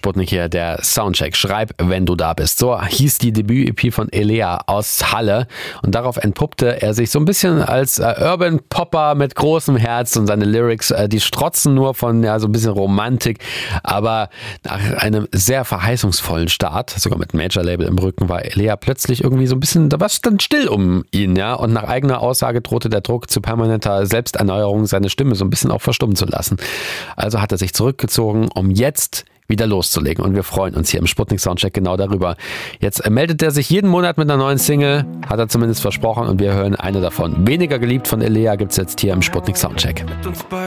Sputnik hier, der Soundcheck. Schreib, wenn du da bist. So hieß die Debüt-EP von Elea aus Halle. Und darauf entpuppte er sich so ein bisschen als Urban Popper mit großem Herz. Und seine Lyrics, die strotzen nur von so ein bisschen Romantik. Aber nach einem sehr verheißungsvollen Start, sogar mit Major-Label im Rücken, war Elea plötzlich irgendwie so ein bisschen, da war es dann still um ihn. Ja? Und nach eigener Aussage drohte der Druck zu permanenter Selbsterneuerung seine Stimme so ein bisschen auch verstummen zu lassen. Also hat er sich zurückgezogen, um jetzt wieder loszulegen. Und wir freuen uns hier im Sputnik Soundcheck genau darüber. Jetzt meldet er sich jeden Monat mit einer neuen Single, hat er zumindest versprochen, und wir hören eine davon. Weniger geliebt von Elea gibt's jetzt hier im Sputnik Soundcheck.